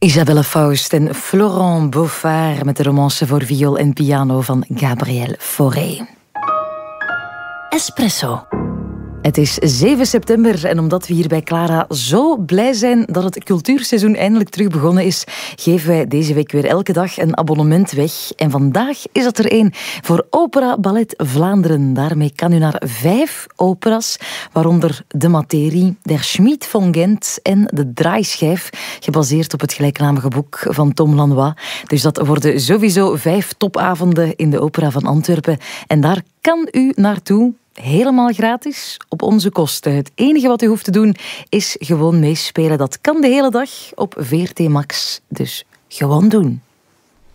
Isabelle Faust en Florent Beaufard met de romance voor viool en piano van Gabriel Fauré. Espresso. Het is 7 september en omdat we hier bij Clara zo blij zijn dat het cultuurseizoen eindelijk terug begonnen is, geven wij deze week weer elke dag een abonnement weg. En vandaag is het er één voor Opera Ballet Vlaanderen. Daarmee kan u naar 5 operas, waaronder De Materie, Der Schmied van Gent en De Draaischijf, gebaseerd op het gelijknamige boek van Tom Lanois. Dus dat worden sowieso 5 topavonden in de Opera van Antwerpen. En daar kan u naartoe. Helemaal gratis, op onze kosten. Het enige wat u hoeft te doen, is gewoon meespelen. Dat kan de hele dag op VRT Max. Dus gewoon doen.